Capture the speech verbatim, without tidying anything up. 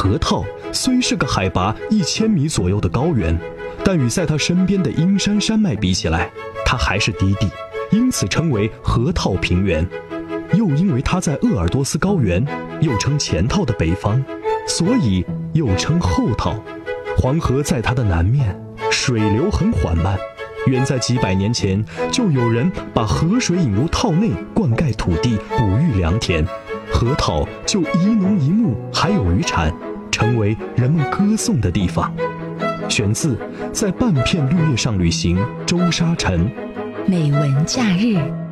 河套虽是个海拔一千米左右的高原，但与在它身边的阴山山脉比起来，它还是低地，因此称为河套平原。又因为它在鄂尔多斯高原，又称前套的北方，所以又称后套。黄河在它的南面，水流很缓慢，远在几百年前就有人把河水引入套内，灌溉土地，哺育良田，河套就一农一牧，还有渔产，成为人们歌颂的地方。选自《在半片绿叶上旅行》，周沙尘。 美文假日。